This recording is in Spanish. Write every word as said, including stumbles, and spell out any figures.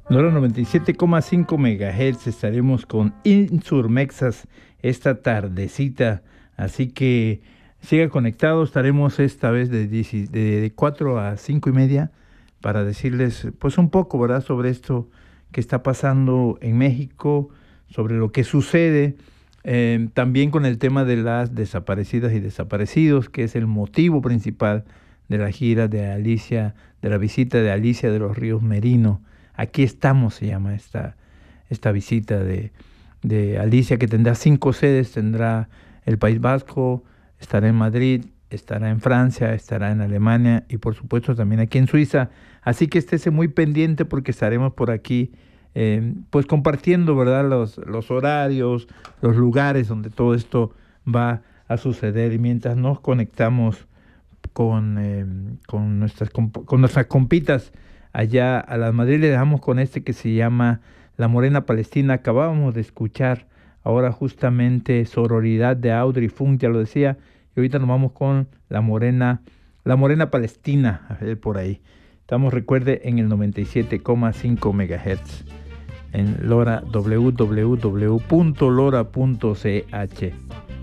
Lora noventa y siete coma cinco megahertz. Estaremos con Insurmexas esta tardecita. Así que siga conectado. Estaremos esta vez de, diez, de cuatro a cinco y media para decirles pues un poco, ¿verdad?, sobre esto que está pasando en México, sobre lo que sucede. Eh, también con el tema de las desaparecidas y desaparecidos, que es el motivo principal de la gira de Alicia, de la visita de Alicia de los Ríos Merino. Aquí estamos, se llama esta, esta visita de, de Alicia, que tendrá cinco sedes. Tendrá el País Vasco, estará en Madrid, estará en Francia, estará en Alemania y por supuesto también aquí en Suiza. Así que estése muy pendiente porque estaremos por aquí eh, pues compartiendo, ¿verdad?, los, los horarios, los lugares donde todo esto va a suceder. Y mientras nos conectamos con, eh, con, nuestras, con nuestras compitas allá a las Madrid, le dejamos con este que se llama La Morena Palestina. Acabábamos de escuchar ahora justamente Sororidad de Audrey Funk, ya lo decía, y ahorita nos vamos con La Morena, La Morena Palestina, a ver por ahí. Estamos, recuerde, en el noventa y siete coma cinco megahertz, en Lora, w w w punto lora punto c h.